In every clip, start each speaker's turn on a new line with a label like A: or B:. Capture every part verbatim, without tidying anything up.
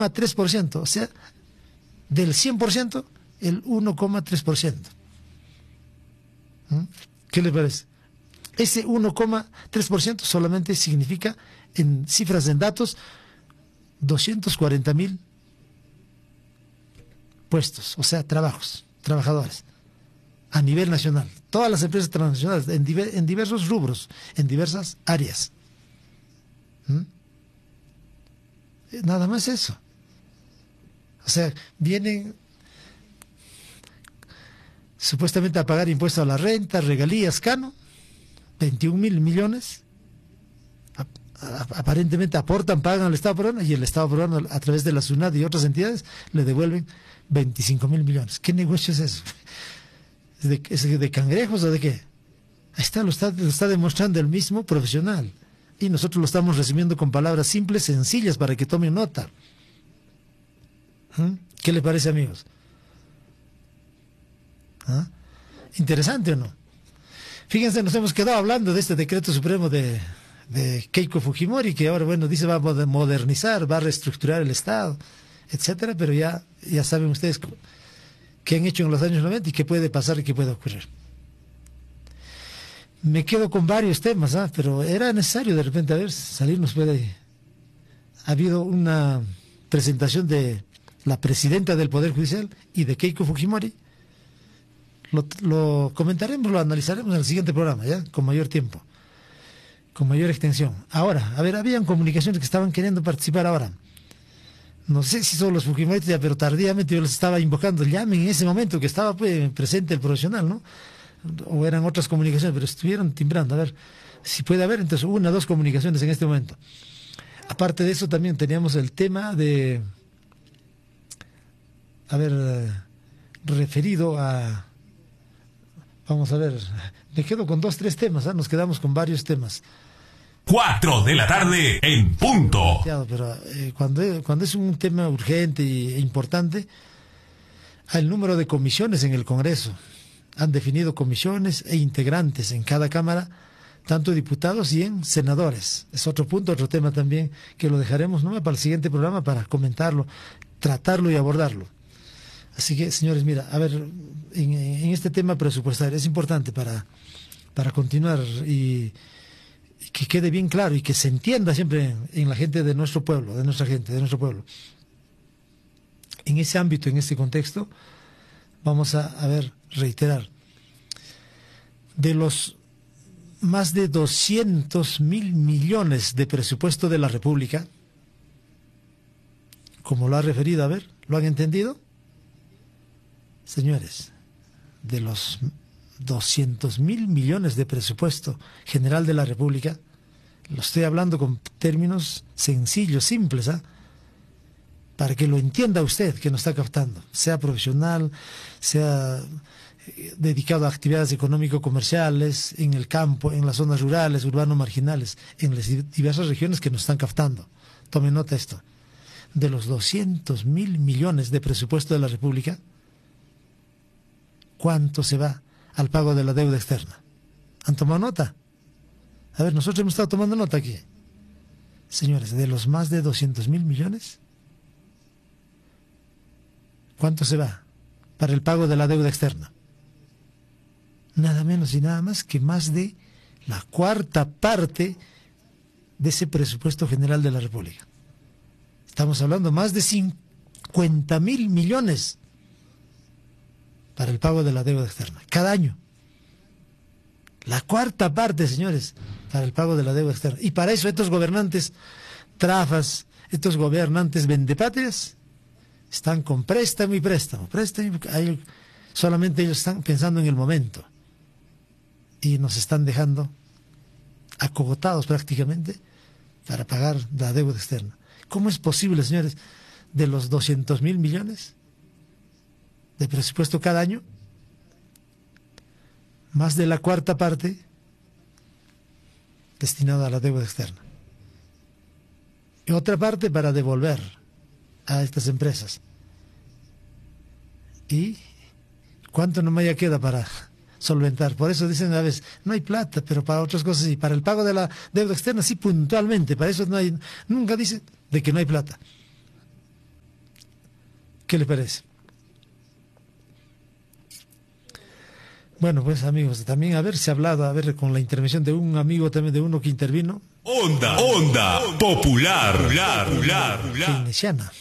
A: tres por ciento, o sea, del cien por ciento, el uno coma tres por ciento. ¿Mm? ¿Qué le parece? Ese uno coma tres por ciento solamente significa, en cifras, en datos, doscientos cuarenta mil puestos, o sea, trabajos, trabajadores, a nivel nacional. Todas las empresas transnacionales, en, diver, en diversos rubros, en diversas áreas. ¿Mm? Nada más eso. O sea, vienen supuestamente a pagar impuestos a la renta, regalías, cano, veintiún mil millones. Aparentemente aportan, pagan al Estado peruano, y el Estado peruano, a través de la SUNAT y otras entidades, le devuelven veinticinco mil millones. ¿Qué negocio es eso? ¿Es de, es de cangrejos o de qué? Ahí está, lo está, lo está demostrando el mismo profesional. Y nosotros lo estamos recibiendo con palabras simples, sencillas, para que tomen nota. ¿Mm? ¿Qué les parece, amigos? ¿Ah? ¿Interesante o no? Fíjense, nos hemos quedado hablando de este decreto supremo de, de Keiko Fujimori, que ahora, bueno, dice va a modernizar, va a reestructurar el Estado, etcétera, pero ya, ya saben ustedes qué han hecho en los años noventa y qué puede pasar y qué puede ocurrir. Me quedo con varios temas, ¿eh? Pero era necesario de repente, a ver, salirnos puede. Ha habido una presentación de la presidenta del Poder Judicial y de Keiko Fujimori. Lo, lo comentaremos, lo analizaremos en el siguiente programa, ¿ya? Con mayor tiempo, con mayor extensión. Ahora, a ver, habían comunicaciones que estaban queriendo participar ahora. No sé si son los Fujimoristas, pero tardíamente yo les estaba invocando, llamen en ese momento que estaba pues, presente el profesional, ¿no? O eran otras comunicaciones, pero estuvieron timbrando. A ver, si puede haber, entonces, una o dos comunicaciones en este momento. Aparte de eso, también teníamos el tema de, a ver, eh, referido a, vamos a ver, me quedo con dos, tres temas, ¿eh? Nos quedamos con varios temas.
B: Cuatro de la tarde en punto.
A: Pero eh, cuando, cuando es un tema urgente e importante, hay el número de comisiones en el Congreso. Han definido comisiones e integrantes en cada Cámara, tanto diputados y en senadores. Es otro punto, otro tema también que lo dejaremos, ¿no?, para el siguiente programa para comentarlo, tratarlo y abordarlo. Así que, señores, mira, a ver, en, en este tema presupuestario es importante para, para continuar y, y que quede bien claro y que se entienda siempre en, en la gente de nuestro pueblo, de nuestra gente, de nuestro pueblo. En ese ámbito, en ese contexto, vamos a, a ver, reiterar, de los más de doscientos mil millones de presupuesto de la República, como lo ha referido, a ver, ¿lo han entendido? Señores, de los doscientos mil millones de presupuesto general de la República, lo estoy hablando con términos sencillos, simples, ¿ah? ¿eh? Para que lo entienda usted que nos está captando, sea profesional, sea dedicado a actividades económico-comerciales, en el campo, en las zonas rurales, urbano-marginales, en las diversas regiones que nos están captando. Tome nota de esto. De los doscientos mil millones de presupuesto de la República, ¿cuánto se va al pago de la deuda externa? ¿Han tomado nota? A ver, nosotros hemos estado tomando nota aquí. Señores, de los más de doscientos mil millones, ¿cuánto se va para el pago de la deuda externa? Nada menos y nada más que más de la cuarta parte de ese presupuesto general de la República. Estamos hablando más de cincuenta mil millones para el pago de la deuda externa, cada año. La cuarta parte, señores, para el pago de la deuda externa. Y para eso estos gobernantes trafas, estos gobernantes vendepatrias, están con préstamo y préstamo, préstamo, hay, solamente ellos están pensando en el momento y nos están dejando acogotados prácticamente para pagar la deuda externa. ¿Cómo es posible, señores, de los doscientos mil millones de presupuesto cada año, más de la cuarta parte destinada a la deuda externa y otra parte para devolver a estas empresas? ¿Y cuánto nomás ya queda para solventar? Por eso dicen a veces, no hay plata, pero para otras cosas sí. Para el pago de la deuda externa sí, puntualmente. Para eso no hay, nunca dice de que no hay plata. ¿Qué le parece? Bueno, pues amigos, también haberse hablado, a ver, con la intervención de un amigo también, de uno que intervino.
B: Onda, onda, popular, popular, popular,
A: keynesiana.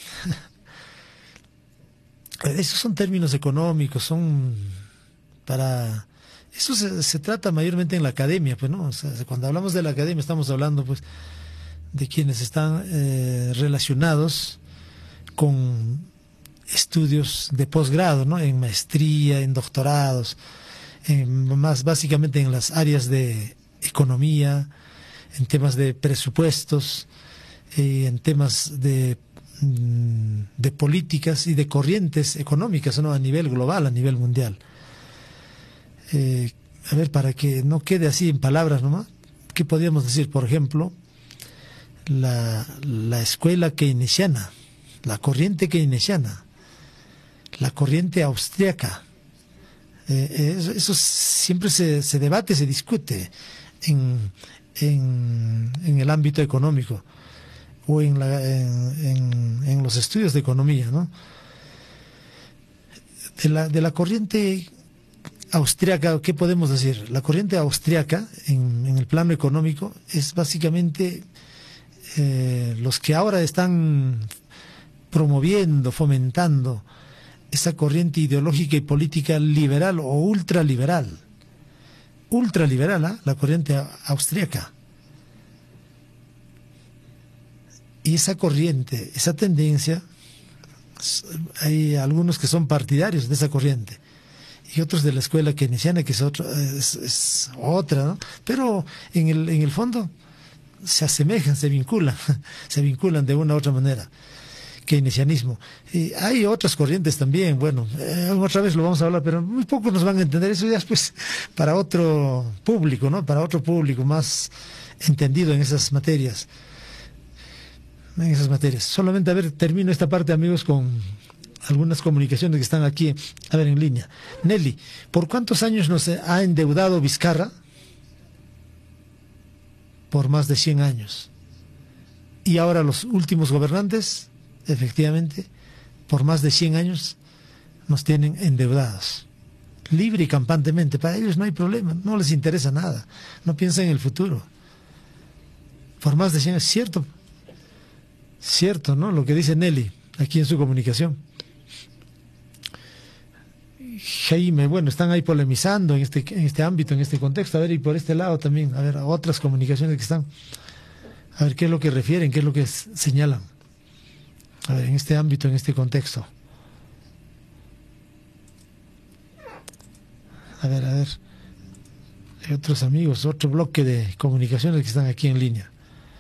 A: Esos son términos económicos, son para... Eso se, se trata mayormente en la academia, pues, ¿no? O sea, cuando hablamos de la academia estamos hablando, pues, de quienes están eh, relacionados con estudios de posgrado, ¿no? En maestría, en doctorados, en, más básicamente en las áreas de economía, en temas de presupuestos, eh, en temas de, de políticas y de corrientes económicas, ¿no? A nivel global, a nivel mundial. Eh, a ver, para que no quede así en palabras nomás, ¿qué podríamos decir? Por ejemplo, la, la escuela keynesiana, la corriente keynesiana, la corriente austriaca. Eh, eso, eso siempre se, se debate, se discute en, en, en el ámbito económico o en, la, en, en, en los estudios de economía, ¿no? De la, de la corriente austriaca, ¿qué podemos decir? La corriente austriaca en, en el plano económico es básicamente eh, los que ahora están promoviendo, fomentando esa corriente ideológica y política liberal o ultraliberal. Ultraliberal, ¿eh? La corriente austriaca. Y esa corriente, esa tendencia, hay algunos que son partidarios de esa corriente y otros de la escuela keynesiana, que es, otro, es, es otra, ¿no? Pero en el, en el fondo se asemejan, se vinculan, se vinculan de una u otra manera. Keynesianismo. Y hay otras corrientes también, bueno, eh, otra vez lo vamos a hablar, pero muy pocos nos van a entender, eso ya es pues para otro público, ¿no? Para otro público más entendido en esas materias. En esas materias. Solamente, a ver, termino esta parte, amigos, con algunas comunicaciones que están aquí, a ver, en línea. Nelly, ¿por cuántos años nos ha endeudado Vizcarra? Por más de cien años. Y ahora los últimos gobernantes, efectivamente, por más de cien años nos tienen endeudados, libre y campantemente. Para ellos no hay problema, no les interesa nada, no piensan en el futuro. Por más de cien años, cierto, cierto, ¿no? Lo que dice Nelly aquí en su comunicación. Jaime, bueno, están ahí polemizando en este, en este ámbito, en este contexto. A ver, y por este lado también, a ver, otras comunicaciones que están, a ver qué es lo que refieren, qué es lo que señalan. A ver, en este ámbito, en este contexto. A ver, a ver. Hay otros amigos, otro bloque de comunicaciones que están aquí en línea.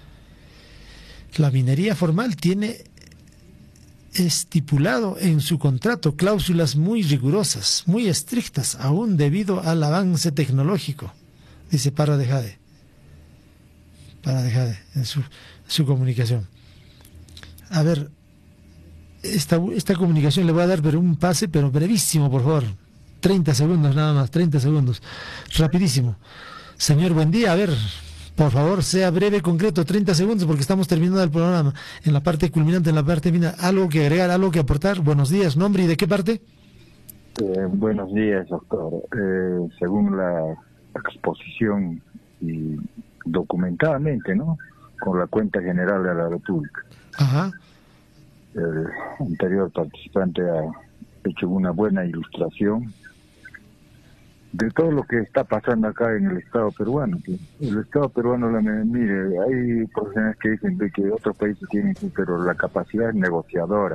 A: La minería formal tiene estipulado en su contrato cláusulas muy rigurosas, muy estrictas, aún debido al avance tecnológico, dice Parra de Jade. Parra de Jade, en su, su comunicación. A ver, esta, esta comunicación le voy a dar pero un pase, pero brevísimo, por favor. treinta segundos nada más, treinta segundos. Rapidísimo. Señor, buen día. A ver, por favor, sea breve, concreto, treinta segundos, porque estamos terminando el programa. En la parte culminante, en la parte final, ¿algo que agregar, algo que aportar? Buenos días, nombre y de qué parte.
C: Eh, buenos días, doctor. Eh, según la exposición y documentadamente, ¿no? Con la cuenta general de la República.
A: Ajá.
C: El anterior participante ha hecho una buena ilustración de todo lo que está pasando acá en el Estado peruano. Que el Estado peruano, la, mire, hay personas que dicen de que otros países tienen, pero la capacidad negociadora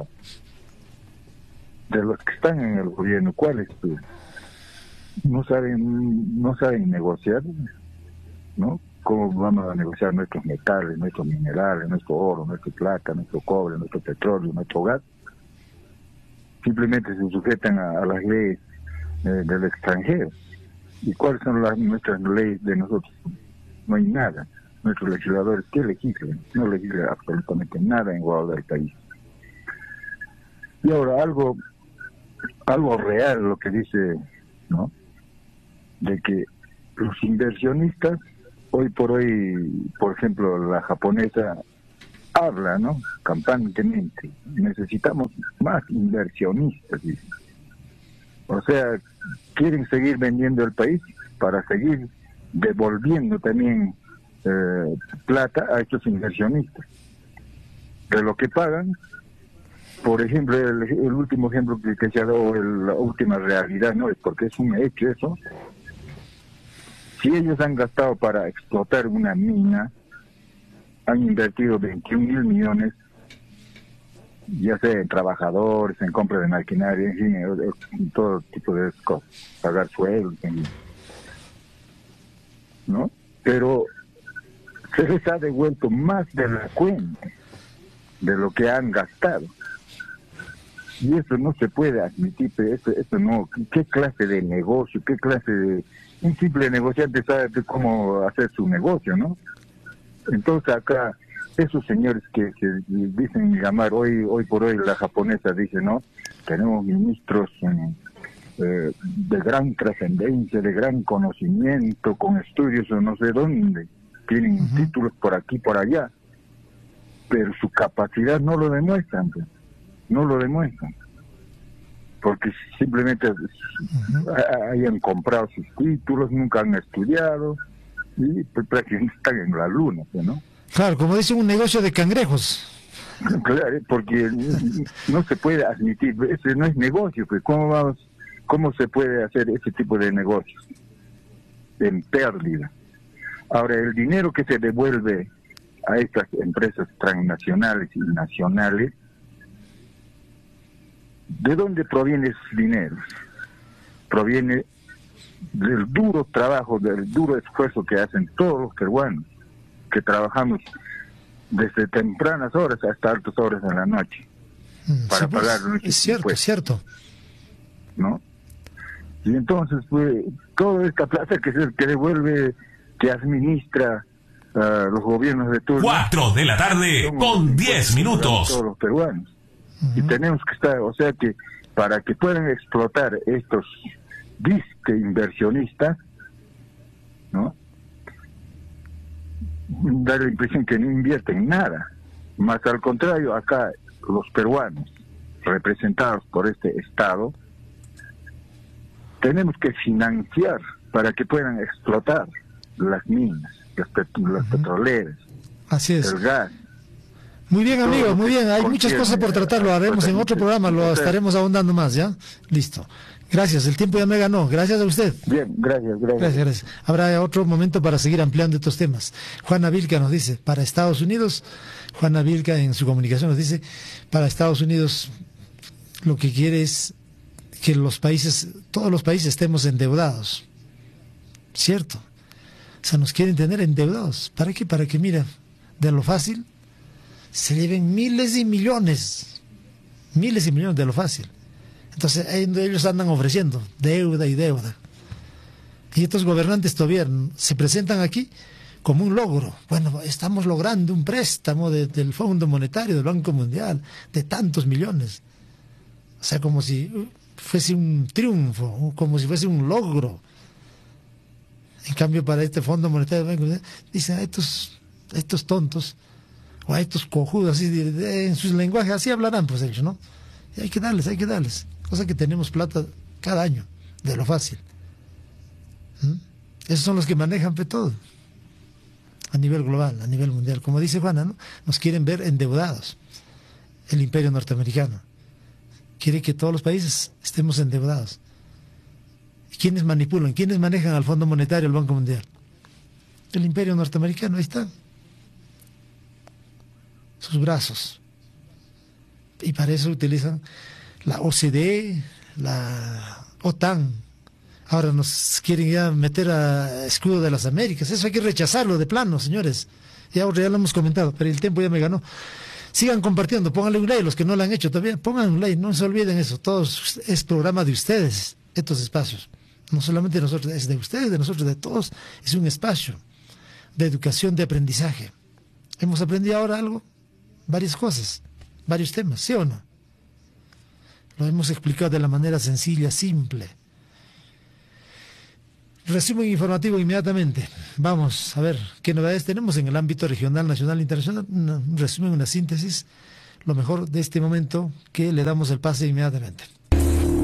C: de los que están en el gobierno, ¿cuál es? No saben, no saben negociar, ¿no? ¿Cómo vamos a negociar nuestros metales, nuestros minerales, nuestro oro, nuestra plata, nuestro cobre, nuestro petróleo, nuestro gas? Simplemente se sujetan a, a las leyes eh, del extranjero. ¿Y cuáles son las nuestras leyes de nosotros? No hay nada. Nuestros legisladores, ¿qué legislan? No legislan absolutamente nada en igualdad del país. Y ahora algo, algo real lo que dice, ¿no? De que los inversionistas, hoy por hoy, por ejemplo, la japonesa habla, ¿no?, campantemente, necesitamos más inversionistas, dice. O sea, quieren seguir vendiendo el país para seguir devolviendo también eh, plata a estos inversionistas. De lo que pagan, por ejemplo, el, el último ejemplo que, que se ha dado, el, la última realidad, ¿no?, es porque es un hecho eso. Si ellos han gastado para explotar una mina, han invertido veintiún mil millones, ya sea en trabajadores, en compra de maquinaria, en fin, en todo tipo de cosas, pagar sueldos, ¿no? Pero se les ha devuelto más de la cuenta de lo que han gastado. Y eso no se puede admitir, eso, eso no, ¿qué clase de negocio, qué clase de... Un simple negociante sabe cómo hacer su negocio, ¿no? Entonces acá, esos señores que, que dicen llamar, hoy hoy por hoy la japonesa dice, ¿no?, tenemos ministros eh, de gran trascendencia, de gran conocimiento, con estudios o no sé dónde, tienen uh-huh. títulos por aquí, por allá, pero su capacidad no lo demuestran, pues. No lo demuestran, porque simplemente uh-huh. hayan comprado sus títulos, nunca han estudiado y pues, prácticamente están en la luna, ¿no?
A: Claro, como dice, un negocio de cangrejos.
C: Claro, porque no se puede admitir, ese no es negocio, pues ¿cómo vamos, cómo se puede hacer ese tipo de negocios en pérdida? Ahora, el dinero que se devuelve a estas empresas transnacionales y nacionales, ¿de dónde proviene ese dinero? Proviene del duro trabajo, del duro esfuerzo que hacen todos los peruanos, que trabajamos desde tempranas horas hasta altas horas de la noche,
A: mm,
C: para
A: sí, pues,
C: pagar nuestros
A: es cierto,
C: impuestos,
A: es cierto.
C: ¿no? Y entonces, pues, toda esta plata que se que devuelve, que administra uh, los gobiernos de turno...
B: Cuatro de la tarde con diez minutos.
C: Todos los peruanos. Y tenemos que estar, o sea que para que puedan explotar estos disque inversionistas, ¿no?, da la impresión que no invierten nada, más al contrario, acá los peruanos, representados por este Estado, tenemos que financiar para que puedan explotar las minas, las, pet las uh-huh. petroleras,
A: así es,
C: el gas.
A: Muy bien, amigo, muy bien. Hay muchas cosas por tratar, lo haremos en otro programa, lo estaremos ahondando más, ¿ya? Listo. Gracias, el tiempo ya me ganó. Gracias a usted.
C: Bien, gracias, gracias.
A: Gracias, gracias. Habrá otro momento para seguir ampliando estos temas. Juana Vilca nos dice, para Estados Unidos, Juana Vilca en su comunicación nos dice, para Estados Unidos lo que quiere es que los países, todos los países estemos endeudados. ¿Cierto? O sea, nos quieren tener endeudados. ¿Para qué? Para que, mira, de lo fácil se lleven miles y millones, miles y millones de lo fácil. Entonces ellos andan ofreciendo deuda y deuda. Y estos gobernantes todavía se presentan aquí como un logro. Bueno, estamos logrando un préstamo de, del Fondo Monetario, del Banco Mundial, de tantos millones. O sea, como si fuese un triunfo, como si fuese un logro. En cambio, para este Fondo Monetario del Banco Mundial, dicen a estos, a estos tontos, o a estos cojudos, así, de, de, en sus lenguajes, así hablarán pues ellos, ¿no? Y hay que darles, hay que darles. Cosa que tenemos plata cada año, de lo fácil. ¿Mm? Esos son los que manejan pues, todo. A nivel global, a nivel mundial. Como dice Juana, ¿no? Nos quieren ver endeudados. El imperio norteamericano quiere que todos los países estemos endeudados. ¿Y quiénes manipulan? ¿Quiénes manejan al Fondo Monetario, al Banco Mundial? El imperio norteamericano, ahí está. Sus brazos. Y para eso utilizan la O C D E, la OTAN. Ahora nos quieren ya meter a escudo de las Américas. Eso hay que rechazarlo de plano, señores. Ya, ya lo hemos comentado, pero el tiempo ya me ganó. Sigan compartiendo, pónganle un like, los que no lo han hecho todavía, pongan un like, no se olviden eso. Todos es programa de ustedes, estos espacios. No solamente de nosotros, es de ustedes, de nosotros, de todos. Es un espacio de educación, de aprendizaje. ¿Hemos aprendido ahora algo? Varias cosas, varios temas, ¿sí o no? Lo hemos explicado de la manera sencilla, simple. Resumen informativo inmediatamente. Vamos a ver qué novedades tenemos en el ámbito regional, nacional e internacional. Un resumen, una síntesis, lo mejor de este momento, que le damos el pase inmediatamente.